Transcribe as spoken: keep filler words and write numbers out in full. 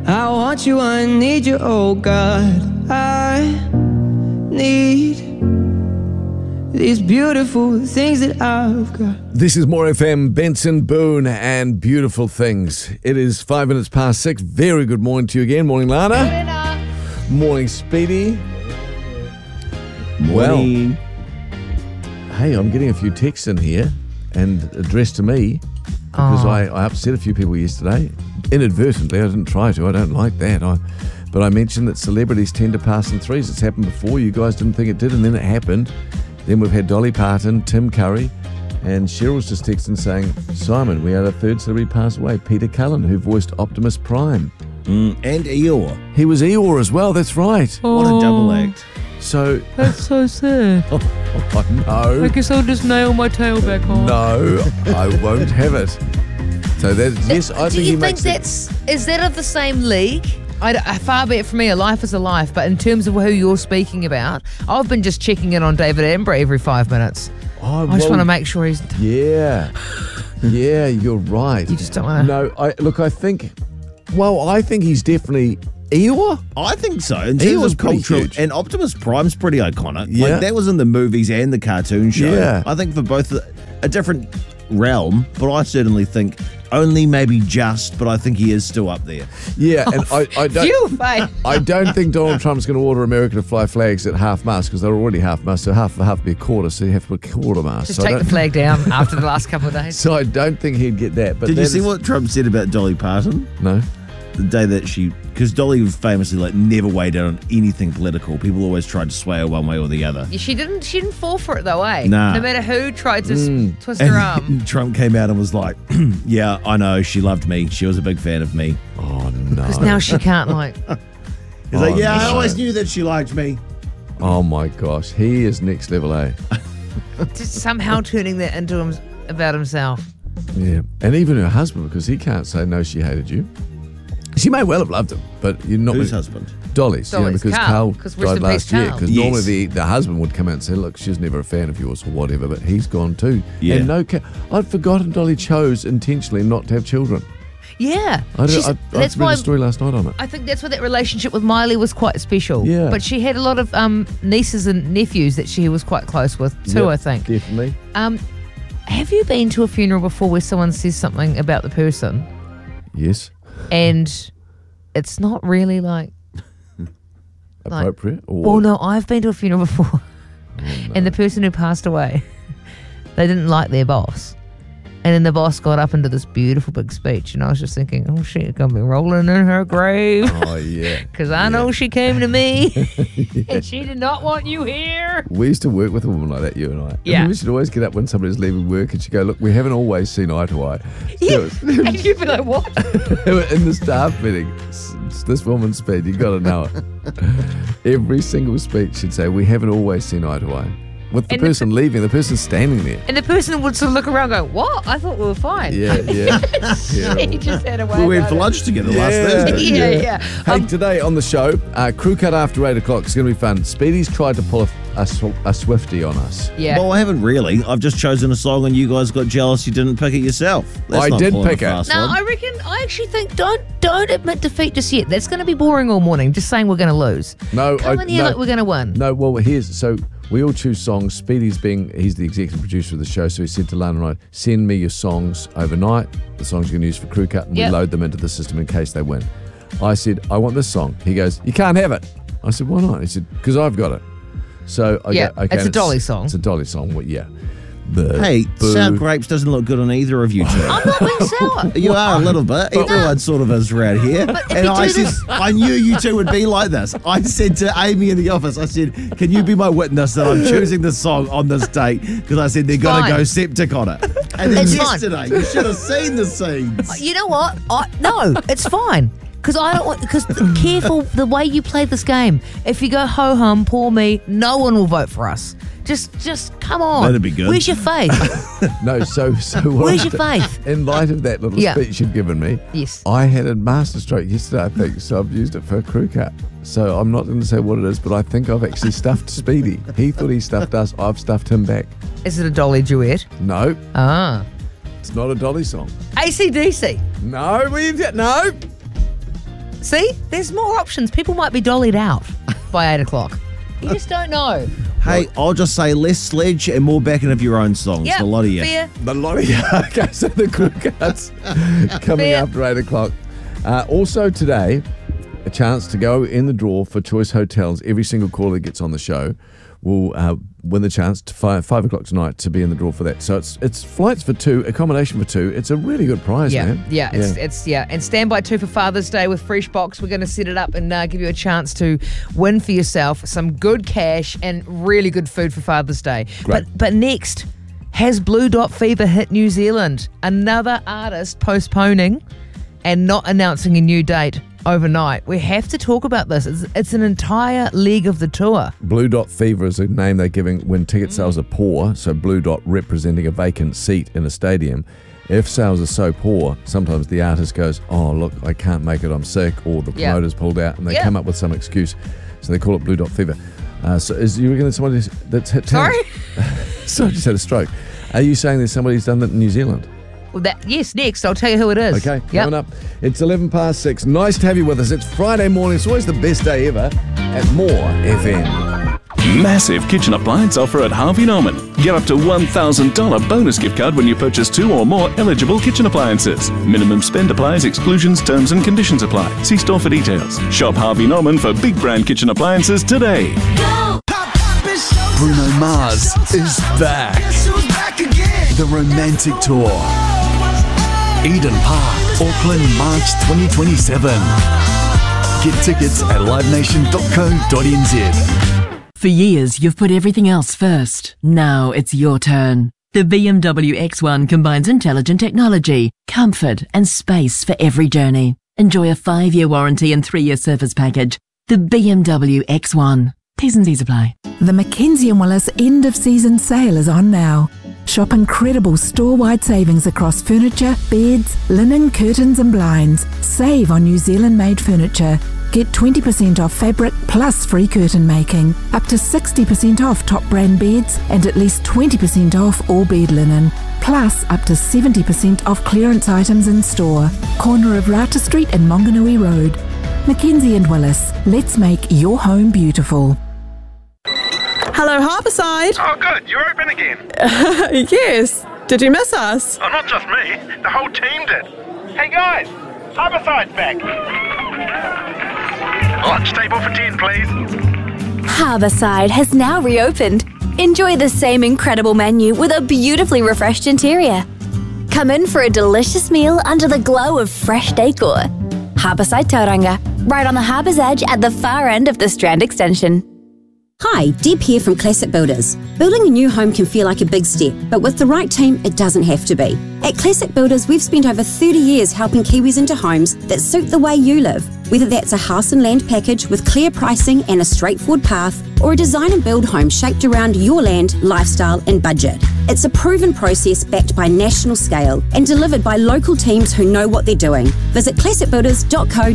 I want you, I need you, oh God. I need these beautiful things that I've got. This is More F M, Benson Boone and Beautiful Things. It is five minutes past six. Very good morning to you again. Morning, Lana. Morning, Speedy. Morning. Well, hey, I'm getting a few texts in here and addressed to me because oh. I, I upset a few people yesterday. Inadvertently, I didn't try to. I don't like that. I, but I mentioned that celebrities tend to pass in threes. It's happened before. You guys didn't think it did, and then it happened. Then we've had Dolly Parton, Tim Curry, and Cheryl's just texting saying, Simon, we had a third celebrity pass away, Peter Cullen, who voiced Optimus Prime. Mm, and Eeyore. He was Eeyore as well, that's right. Oh, what a double act. So that's so sad. Oh, oh, no. I guess I'll just nail my tail back on. No, I won't have it. So that yes, I Do think you he think makes that's it. Is that of the same league? I, I, far be it from me, a life is a life, but in terms of who you're speaking about, I've been just checking in on David Attenborough every five minutes. Oh, I just well, want to make sure he's... Yeah, yeah, you're right. You just don't want to... No, I look, I think, well, I think he's definitely Eeyore. I think so. In terms Eeyore's of cultural, huge. and Optimus Prime's pretty iconic. Yeah. Like, that was in the movies and the cartoon show. Yeah. I think for both a different realm, but I certainly think only maybe just, but I think he is still up there. Yeah, and I, I don't Phew, mate. I don't think Donald Trump's going to order America to fly flags at half mast because they're already half mast, so half half be a quarter, so you have to put a quarter mast. Just so take the flag down after the last couple of days. So I don't think he'd get that. But Did you that see is, what Trump said about Dolly Parton? No. The day that she, because Dolly was famously like never weighed in on anything political. People always tried to sway her one way or the other. Yeah, she didn't. She didn't fall for it though, eh? Nah. No matter who tried to Mm. twist And her arm. Trump came out and was like, "Yeah, I know. She loved me. She was a big fan of me." Oh no. Because now she can't like. He's Oh, like, "Yeah, I no. always knew that she liked me." Oh my gosh, he is next level, eh? Just somehow turning that into him about himself. Yeah, and even her husband, because he can't say no, she hated you. She may well have loved him, but you're not. Whose really- husband? Dolly's, you know, Dolly's, because Carl, Carl, 'cause rest died in last peace, year. Carl. Because Yes. normally the, the husband would come out and say, "Look, she's never a fan of yours" or whatever, but he's gone too. Yeah. And no, ca- I'd forgotten Dolly chose intentionally not to have children. Yeah. I, She's- I, I that's read why a story last night on it. I think that's why that relationship with Miley was quite special. Yeah. But she had a lot of um, nieces and nephews that she was quite close with too, Yep, I think. Definitely. Um, have you been to a funeral before where someone says something about the person Yes. and it's not really like... Like- Appropriate? Or Well, no, I've been to a funeral before and the person who passed away, they didn't like their boss. And then the boss got up into this beautiful big speech and I was just thinking, oh, she's going to be rolling in her grave. Oh, yeah. Because I know she came to me and she did not want you here. We used to work with a woman like that, you and I. Yeah. And we should always get up when somebody's leaving work and she'd go, "Look, we haven't always seen eye to eye." Yeah. It was- And you'd be like, what? in the staff meeting, it's- it's this woman's speech, you got to know it. Every single speech she'd say, "We haven't always seen eye to eye." With the And the person pe- leaving, the person standing there. And the person would sort of look around and go, what? I thought we were fine. Yeah, yeah. She Terrible. just had a way We went about for it. lunch together last Yeah. Thursday. Yeah, yeah. Hey, Um, today on the show, uh, crew cut after eight o'clock. It's going to be fun. Speedy's tried to pull a, a, sw- a Swiftie on us. yeah. Well, I haven't really. I've just chosen a song and you guys got jealous you didn't pick it yourself. That's I not did pulling pick a it. fast No, one. I reckon, I actually think, don't don't admit defeat just yet. That's going to be boring all morning, just saying we're going to lose. No, Come I, in here no, like we're going to win. No, well, here's so we all choose songs. Speedy's being he's the executive producer of the show, so he said to Lana and I, "Send me your songs overnight. The songs you're going to use for crew cut, and Yep. we load them into the system in case they win." I said, "I want this song." He goes, "You can't have it." I said, "Why not?" He said, "Because I've got it." So I Yeah, go, okay, it's a Dolly song. It's a Dolly song. Well, yeah. Boo, Hey, boo. sour grapes doesn't look good on either of you two. I'm not being sour. You are a little bit. Everyone sort of is around here. if And you I do said, this- I knew you two would be like this. I said to Amy in the office, I said, "Can you be my witness that I'm choosing this song on this date?" Because I said they're going to Fine. go septic on it. And then It's fine. yesterday, you should have seen the scenes. You know what? I, no, it's fine. Because I don't want, because careful the way you play this game. If you go ho hum, poor me, no one will vote for us. Just, just come on. That'd be good. Where's your faith? No, so so what Where's I your did- faith? In light of that little Yeah. speech you've given me, Yes. I had a masterstroke yesterday, I think, so I've used it for a crew cut. So I'm not going to say what it is, but I think I've actually stuffed Speedy. He thought he stuffed us, I've stuffed him back. Is it a Dolly duet? No, Ah. it's not a Dolly song. A C D C. No, we no. See, there's more options. People might be dollied out by eight o'clock. You just don't know. Hey, I'll just say less sledge and more backing of your own songs. Yeah, the lot of you. fair. The lottery. Okay, so the quick cards coming Fair. after eight o'clock. Uh, also today, a chance to go in the draw for Choice Hotels. Every single caller that gets on the show will uh, win the chance to five, five o'clock tonight to be in the draw for that. So it's it's flights for two, accommodation for two. It's a really good prize, Yeah, man. yeah, it's, it's yeah. And stand by two for Father's Day with Freshbox. We're going to set it up and uh, give you a chance to win for yourself some good cash and really good food for Father's Day. Great. But but next, has Blue Dot Fever hit New Zealand? Another artist postponing and not announcing a new date overnight. We have to talk about this. It's, it's an entire leg of the tour. Blue Dot Fever is a name they're giving when ticket sales are poor. So Blue Dot representing a vacant seat in a stadium. If sales are so poor, sometimes the artist goes, oh, look, I can't make it, I'm sick, or the Yeah. promoter's pulled out, and they Yeah. come up with some excuse. So they call it Blue Dot Fever. Uh, so is you reckon there's somebody that's hit town? Sorry? Sorry, I just had a stroke. Are you saying there's somebody who's done that in New Zealand? Well, that, yes, next. I'll tell you who it is. Okay, Yep. coming up. It's eleven past six. Nice to have you with us. It's Friday morning. It's always the best day ever at More F M. Massive kitchen appliance offer at Harvey Norman. Get up to one thousand dollars bonus gift card when you purchase two or more eligible kitchen appliances. Minimum spend applies, exclusions, terms and conditions apply. See store for details. Shop Harvey Norman for big brand kitchen appliances today. Bruno Mars is back. The Romantic Tour. Eden Park, Auckland, March twenty twenty-seven. Get tickets at live nation dot co dot n z. For years, you've put everything else first. Now it's your turn. The B M W X one combines intelligent technology, comfort and space for every journey. Enjoy a five-year warranty and three-year service package. The B M W X one. T's and C's apply. The Mackenzie and Willis end of season sale is on now. Shop incredible store-wide savings across furniture, beds, linen, curtains and blinds. Save on New Zealand-made furniture. Get twenty percent off fabric plus free curtain making. Up to sixty percent off top brand beds and at least twenty percent off all bed linen. Plus up to seventy percent off clearance items in store. Corner of Rata Street and Monganui Road. Mackenzie and Willis. Let's make your home beautiful. Hello, Harborside. Oh, good. You're open again. Yes. Did you miss us? Oh, not just me. The whole team did. Hey, guys. Harborside's back. Lunch table for ten, please. Harborside has now reopened. Enjoy the same incredible menu with a beautifully refreshed interior. Come in for a delicious meal under the glow of fresh decor. Harborside Tauranga, right on the harbour's edge at the far end of the Strand Extension. Hi, Deb here from Classic Builders. Building a new home can feel like a big step, but with the right team, it doesn't have to be. At Classic Builders, we've spent over thirty years helping Kiwis into homes that suit the way you live. Whether that's a house and land package with clear pricing and a straightforward path, or a design and build home shaped around your land, lifestyle and budget. It's a proven process backed by national scale and delivered by local teams who know what they're doing. Visit classic builders dot co